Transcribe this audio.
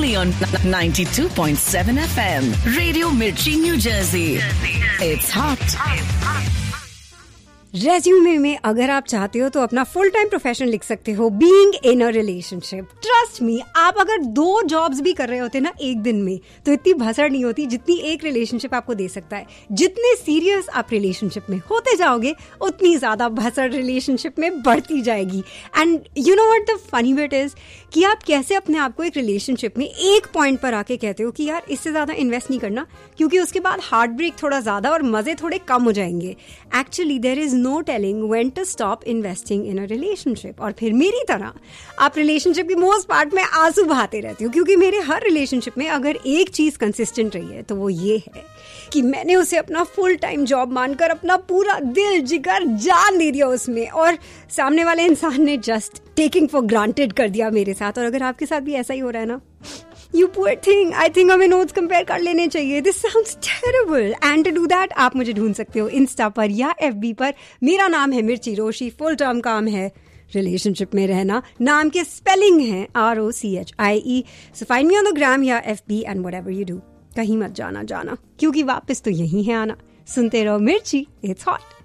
only on 92.7 FM. Radio Mirchi, New Jersey. It's hot. Resume में अगर आप चाहते हो तो अपना फुल टाइम प्रोफेशन लिख सकते हो, being in a relationship. Trust me, आप अगर 2 जॉब्स भी कर रहे होते ना एक दिन में तो इतनी भसड़ नहीं होती जितनी एक रिलेशनशिप आपको दे सकता है। जितने सीरियस आप रिलेशनशिप में होते जाओगे उतनी ज्यादा भसड़ रिलेशनशिप में बढ़ती जाएगी। And you know what the funny bit is कि आप कैसे अपने आप को एक रिलेशनशिप में एक पॉइंट पर आके कहते हो कि यार इससे ज्यादा इन्वेस्ट नहीं करना, क्योंकि उसके बाद हार्ट ब्रेक थोड़ा ज्यादा और मजे थोड़े कम हो जाएंगे। Actually there is no telling when to stop investing in a relationship. और फिर मेरी तरह आप रिलेशनशिप की मोस्ट पार्ट में आंसू बहाते रहते हो, क्योंकि मेरे हर रिलेशनशिप में अगर एक चीज कंसिस्टेंट रही है तो वो ये है कि मैंने उसे अपना फुल टाइम जॉब मानकर अपना पूरा दिल जिगर जान दे दिया उसमें, और सामने वाले इंसान ने जस्ट टेकिंग फॉर ग्रांटेड कर दिया मेरे साथ। और अगर आपके साथ भी ऐसा ही हो रहा है ना, You poor thing, I think हमें नोट्स कंपेयर कर लेने चाहिए। This sounds terrible. And to do that, आप मुझे ढूंढ सकते हो इंस्टा पर या FB पर। मेरा नाम है मिर्ची रोशी, फुल टर्म काम है रिलेशनशिप में रहना। नाम के स्पेलिंग है ROCHIE। So find me on the gram या FB and whatever you do. कहीं मत जाना क्योंकि वापस तो यही है आना। सुनते रहो मिर्ची, it's hot.